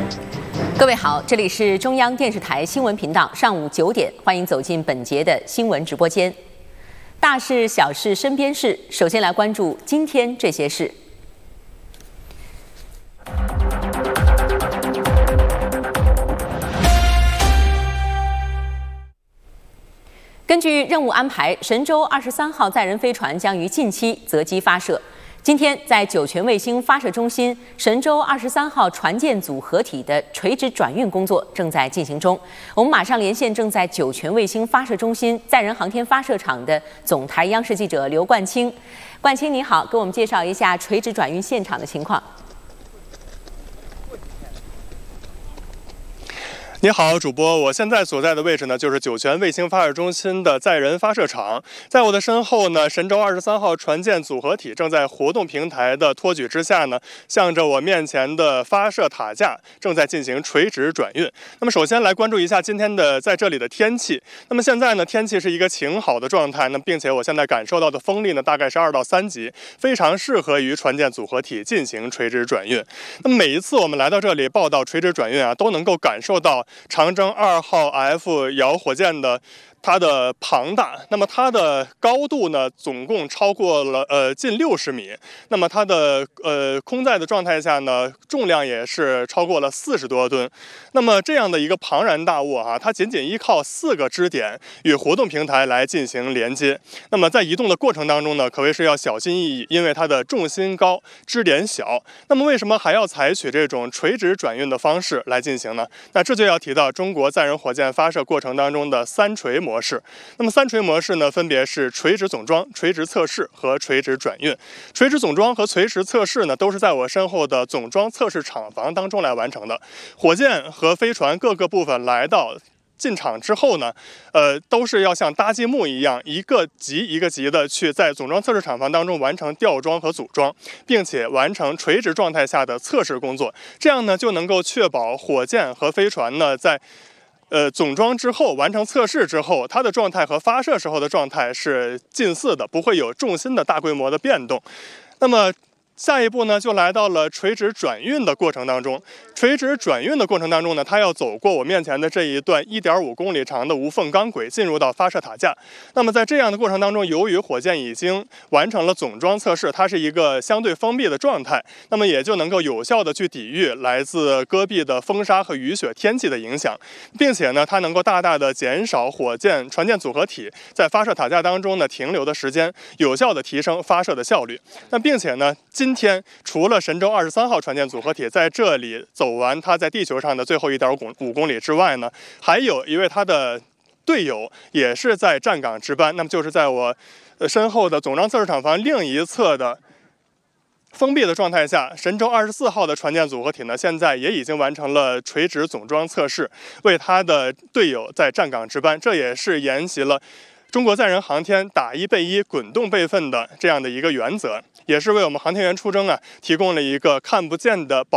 各位好，这里是中央电视台新闻频道，上午9点，欢迎走进本节的新闻直播间。大事小事身边事，首先来关注今天这些事。根据任务安排，神舟23号载人飞船将于近期择机发射。今天，在酒泉卫星发射中心，神舟23号船舰组合体的垂直转运工作正在进行中。我们马上连线正在酒泉卫星发射中心载人航天发射场的总台央视记者刘冠清。冠清，你好，给我们介绍一下垂直转运现场的情况。 你好，主播，我现在所在的位置呢，就是酒泉卫星发射中心的载人发射场。在我的身后呢，神舟23号船舰组合体正在活动平台的托举之下呢，向着我面前的发射塔架正在进行垂直转运。那么首先来关注一下今天的在这里的天气。那么现在呢，天气是一个晴好的状态，并且我现在感受到的风力呢，大概是2到3级，非常适合于船舰组合体进行垂直转运。那么每一次我们来到这里报道垂直转运都能够感受到长征2号 F 遥火箭的它的庞大，那么它的高度呢，总共超过了近60米。那么它的空载的状态下呢，重量也是超过了40多吨。那么这样的一个庞然大物它仅仅依靠4个支点与活动平台来进行连接。那么在移动的过程当中呢，可谓是要小心翼翼，因为它的重心高，支点小。那么为什么还要采取这种垂直转运的方式来进行呢？那这就要提到中国载人火箭发射过程当中的3垂模式。那么3垂模式呢，分别是垂直总装、垂直测试和垂直转运。垂直总装和垂直测试呢，都是在我身后的总装测试厂房当中来完成的。火箭和飞船各个部分来到进场之后呢，都是要像搭积木一样，一个级一个级的去在总装测试厂房当中完成吊装和组装，并且完成垂直状态下的测试工作。这样呢，就能够确保火箭和飞船呢在总装之后完成测试之后，它的状态和发射时候的状态是近似的，不会有重心的大规模的变动。那么下一步呢，就来到了垂直转运的过程当中。垂直转运的过程当中呢，它要走过我面前的这一段1.5公里长的无缝钢轨，进入到发射塔架。那么在这样的过程当中，由于火箭已经完成了总装测试，它是一个相对封闭的状态，那么也就能够有效的去抵御来自戈壁的风沙和雨雪天气的影响，并且呢，它能够大大的减少船舰组合体在发射塔架当中呢停留的时间，有效的提升发射的效率。那并且呢，今天除了神舟23号船舰组合体在这里走完它在地球上的最后1.5公里之外呢，还有一位它的队友也是在站岗值班，那么就是在我身后的总装测试厂房另一侧的封闭的状态下，神舟24号的船舰组合体呢，现在也已经完成了垂直总装测试，为他的队友在站岗值班。这也是沿袭了中国载人航天打1备1滚动备份的这样的一个原则，也是为我们航天员出征提供了一个看不见的